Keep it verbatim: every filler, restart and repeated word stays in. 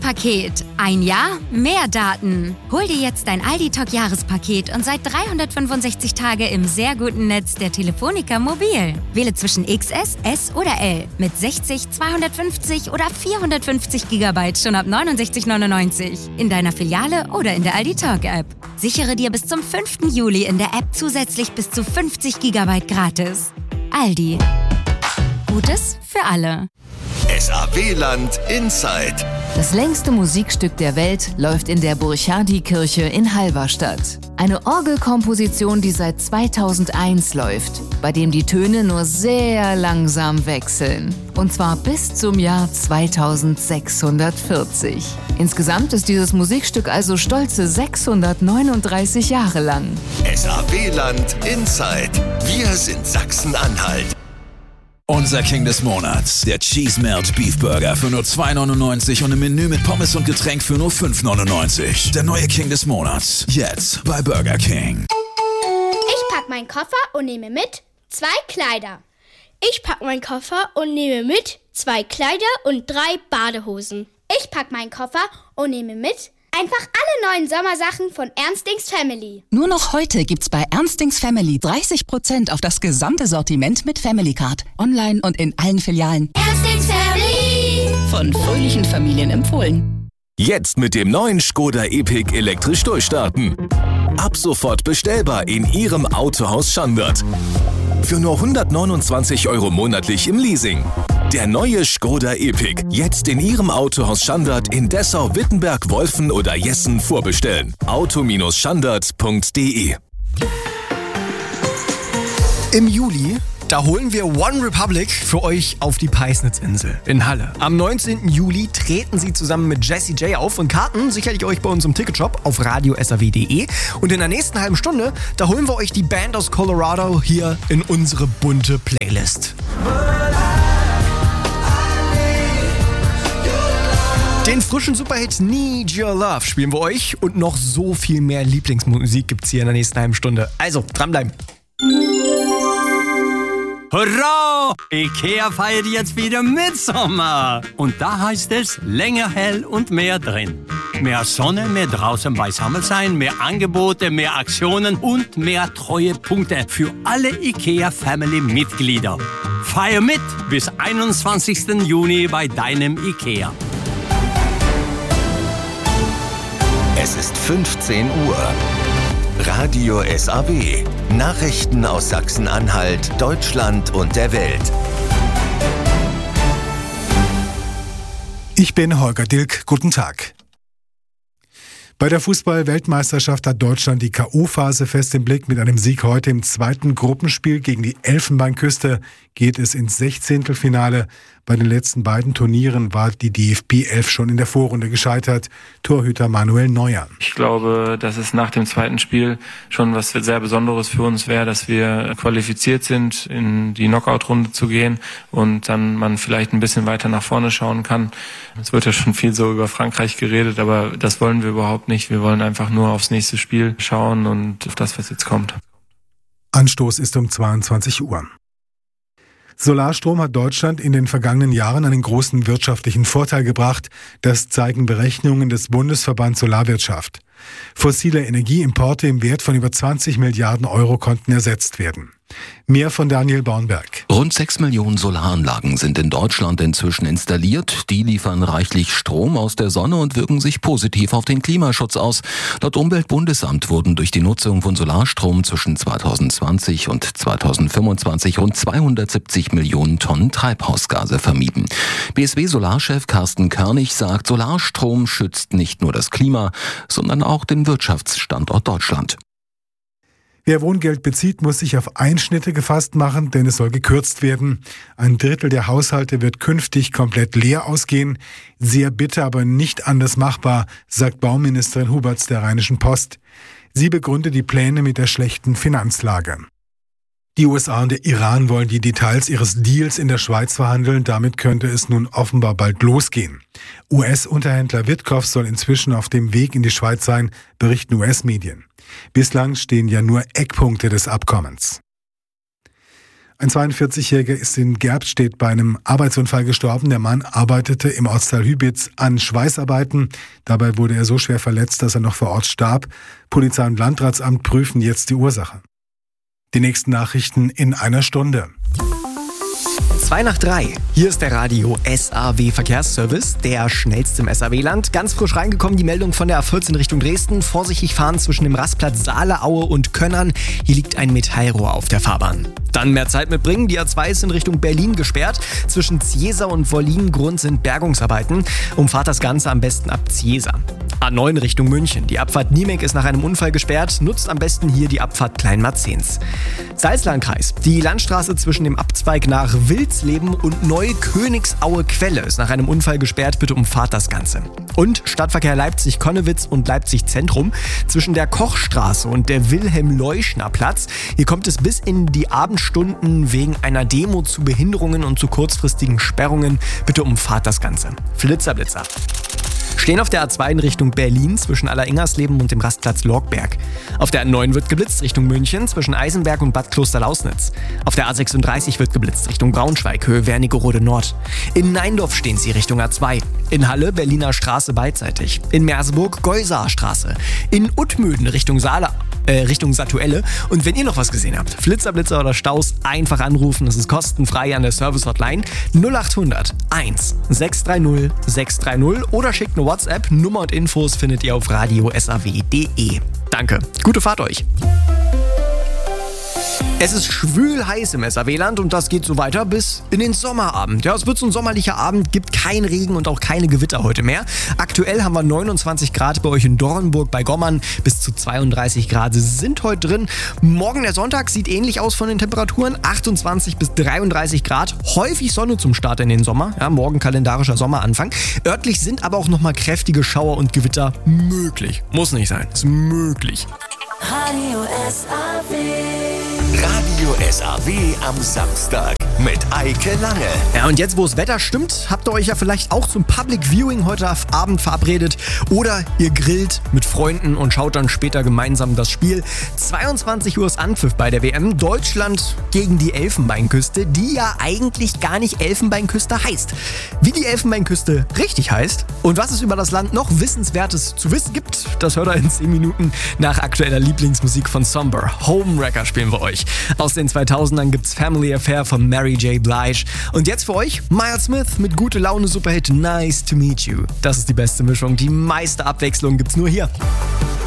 Aldi-Paket. Ein Jahr, mehr Daten. Hol dir jetzt dein Aldi-Talk-Jahrespaket und seit dreihundertfünfundsechzig Tage im sehr guten Netz der Telefonica Mobil. Wähle zwischen X S, S oder L mit sechzig, zweihundertfünfzig oder vierhundertfünfzig Gigabyte schon ab neunundsechzig neunundneunzig. In deiner Filiale oder in der Aldi-Talk-App. Sichere dir bis zum fünften Juli in der App zusätzlich bis zu fünfzig Gigabyte gratis. Aldi. Gutes für alle. S A W-Land Inside. Das längste Musikstück der Welt läuft in der Burchardikirche in Halberstadt. Eine Orgelkomposition, die seit zweitausendeins läuft, bei dem die Töne nur sehr langsam wechseln. Und zwar bis zum Jahr zweitausendsechshundertvierzig. Insgesamt ist dieses Musikstück also stolze sechshundertneununddreißig Jahre lang. S A W-Land Inside. Wir sind Sachsen-Anhalt. Unser King des Monats, der Cheese Melt Beef Burger für nur zwei neunundneunzig und im Menü mit Pommes und Getränk für nur fünf neunundneunzig. Der neue King des Monats, jetzt bei Burger King. Ich pack meinen Koffer und nehme mit zwei Kleider. Ich pack meinen Koffer und nehme mit zwei Kleider und drei Badehosen. Ich pack meinen Koffer und nehme mit einfach alle neuen Sommersachen von Ernstings Family. Nur noch heute gibt's bei Ernstings Family dreißig Prozent auf das gesamte Sortiment mit Family Card. Online und in allen Filialen. Ernstings Family. Von fröhlichen Familien empfohlen. Jetzt mit dem neuen Skoda Epic elektrisch durchstarten. Ab sofort bestellbar in Ihrem Autohaus Schandert. Für nur hundertneunundzwanzig Euro monatlich im Leasing. Der neue Skoda Epic. Jetzt in Ihrem Autohaus Schandert in Dessau, Wittenberg, Wolfen oder Jessen vorbestellen. auto schandert punkt de. Im Juli, da holen wir One Republic für euch auf die Peisnitzinsel in Halle. Am neunzehnten Juli treten sie zusammen mit Jessie J auf und Karten sichere ich euch bei uns im Ticketshop auf radio s a w punkt de. Und in der nächsten halben Stunde, da holen wir euch die Band aus Colorado hier in unsere bunte Playlist. Den frischen Superhit Need Your Love spielen wir euch und noch so viel mehr Lieblingsmusik gibt's hier in der nächsten halben Stunde. Also, dranbleiben. Hurra! Ikea feiert jetzt wieder Mitsommer. Und da heißt es länger hell und mehr drin. Mehr Sonne, mehr draußen beisammen sein, mehr Angebote, mehr Aktionen und mehr Treuepunkte für alle Ikea-Family-Mitglieder. Feier mit bis einundzwanzigsten Juni bei deinem Ikea. Es ist fünfzehn Uhr. Radio S A W. Nachrichten aus Sachsen-Anhalt, Deutschland und der Welt. Ich bin Holger Dilk. Guten Tag. Bei der Fußball-Weltmeisterschaft hat Deutschland die K O-Phase fest im Blick. Mit einem Sieg heute im zweiten Gruppenspiel gegen die Elfenbeinküste geht es ins Sechzehntelfinale. Bei den letzten beiden Turnieren war die D F B elf schon in der Vorrunde gescheitert. Torhüter Manuel Neuer. Ich glaube, dass es nach dem zweiten Spiel schon was sehr Besonderes für uns wäre, dass wir qualifiziert sind, in die Knockout-Runde zu gehen und dann man vielleicht ein bisschen weiter nach vorne schauen kann. Es wird ja schon viel so über Frankreich geredet, aber das wollen wir überhaupt nicht. Wir wollen einfach nur aufs nächste Spiel schauen und auf das, was jetzt kommt. Anstoß ist um zweiundzwanzig Uhr. Solarstrom hat Deutschland in den vergangenen Jahren einen großen wirtschaftlichen Vorteil gebracht. Das zeigen Berechnungen des Bundesverbands Solarwirtschaft. Fossile Energieimporte im Wert von über zwanzig Milliarden Euro konnten ersetzt werden. Mehr von Daniel Bornberg. Rund sechs Millionen Solaranlagen sind in Deutschland inzwischen installiert. Die liefern reichlich Strom aus der Sonne und wirken sich positiv auf den Klimaschutz aus. Laut Umweltbundesamt wurden durch die Nutzung von Solarstrom zwischen zweitausendzwanzig und zweitausendfünfundzwanzig rund zweihundertsiebzig Millionen Tonnen Treibhausgase vermieden. B S W-Solarchef Carsten Körnig sagt, Solarstrom schützt nicht nur das Klima, sondern auch den Wirtschaftsstandort Deutschland. Wer Wohngeld bezieht, muss sich auf Einschnitte gefasst machen, denn es soll gekürzt werden. Ein Drittel der Haushalte wird künftig komplett leer ausgehen. Sehr bitter, aber nicht anders machbar, sagt Bauministerin Huberts der Rheinischen Post. Sie begründet die Pläne mit der schlechten Finanzlage. Die U S A und der Iran wollen die Details ihres Deals in der Schweiz verhandeln. Damit könnte es nun offenbar bald losgehen. U S-Unterhändler Witkoff soll inzwischen auf dem Weg in die Schweiz sein, berichten U S-Medien. Bislang stehen ja nur Eckpunkte des Abkommens. Ein zweiundvierzigjähriger ist in Gerbstedt bei einem Arbeitsunfall gestorben. Der Mann arbeitete im Ortsteil Hübitz an Schweißarbeiten. Dabei wurde er so schwer verletzt, dass er noch vor Ort starb. Polizei und Landratsamt prüfen jetzt die Ursache. Die nächsten Nachrichten in einer Stunde. zwei nach drei. Hier ist der Radio S A W Verkehrsservice, der schnellste im S A W-Land. Ganz frisch reingekommen die Meldung von der A vierzehn Richtung Dresden. Vorsichtig fahren zwischen dem Rastplatz Saale-Aue und Könnern. Hier liegt ein Metallrohr auf der Fahrbahn. Dann mehr Zeit mitbringen. Die A zwei ist in Richtung Berlin gesperrt. Zwischen Ziesa und Wollingrund sind Bergungsarbeiten. Umfahrt das Ganze am besten ab Ziesa. A neun Richtung München. Die Abfahrt Niemek ist nach einem Unfall gesperrt. Nutzt am besten hier die Abfahrt Kleinmarzens. Salzlandkreis. Die Landstraße zwischen dem Abzweig nach Wilsleben und Neukönigsauer Quelle ist nach einem Unfall gesperrt. Bitte umfahrt das Ganze. Und Stadtverkehr Leipzig-Konnewitz und Leipzig-Zentrum. Zwischen der Kochstraße und der Wilhelm-Leuschner-Platz. Hier kommt es bis in die Abendstunden wegen einer Demo zu Behinderungen und zu kurzfristigen Sperrungen. Bitte umfahrt das Ganze. Flitzerblitzer. Stehen auf der A zwei in Richtung Berlin zwischen Alleringers-Leben und dem Rastplatz Lorgberg. Auf der A neun wird geblitzt Richtung München zwischen Eisenberg und Bad Klosterlausnitz. Auf der A sechsunddreißig wird geblitzt Richtung Braunschweig, Höhe Wernigerode Nord. In Neindorf stehen sie Richtung A zwei. In Halle Berliner Straße beidseitig. In Merseburg Geusaer Straße. In Uttmöden Richtung Saale. Äh, Richtung Satuelle. Und wenn ihr noch was gesehen habt, Flitzer, Blitzer oder Staus, einfach anrufen. Das ist kostenfrei an der Service-Hotline null acht hundert eins sechs drei null sechs drei null oder schickt eine WhatsApp. Nummer und Infos findet ihr auf radio s a w punkt de. Danke. Gute Fahrt euch. Es ist schwül heiß im S A W-Land und das geht so weiter bis in den Sommerabend. Ja, es wird so ein sommerlicher Abend, gibt kein Regen und auch keine Gewitter heute mehr. Aktuell haben wir neunundzwanzig Grad bei euch in Dornburg bei Gommern, bis zu zweiunddreißig Grad sind heute drin. Morgen der Sonntag sieht ähnlich aus von den Temperaturen, achtundzwanzig bis dreiunddreißig Grad. Häufig Sonne zum Start in den Sommer, ja, morgen kalendarischer Sommeranfang. Örtlich sind aber auch nochmal kräftige Schauer und Gewitter möglich. Muss nicht sein, ist möglich. Radio S A W. Radio S A W am Samstag mit Eike Lange. Ja, und jetzt, wo das Wetter stimmt, habt ihr euch ja vielleicht auch zum Public Viewing heute Abend verabredet. Oder ihr grillt mit Freunden und schaut dann später gemeinsam das Spiel. zweiundzwanzig Uhr ist Anpfiff bei der W M. Deutschland gegen die Elfenbeinküste, die ja eigentlich gar nicht Elfenbeinküste heißt. Wie die Elfenbeinküste richtig heißt und was es über das Land noch Wissenswertes zu wissen gibt, das hört ihr in zehn Minuten nach aktueller Lieblingsmusik von Somber. Homewrecker spielen wir euch. Aus den zweitausendern gibt's Family Affair von Mary J. Blige. Und jetzt für euch Miles Smith mit gute Laune Superhit Nice to Meet You. Das ist die beste Mischung. Die meiste Abwechslung gibt's nur hier.